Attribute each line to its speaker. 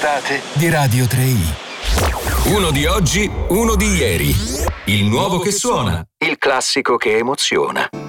Speaker 1: puntate
Speaker 2: di Radio 3i.
Speaker 3: Uno di oggi, uno di ieri. Il nuovo che suona.
Speaker 1: il classico che emoziona.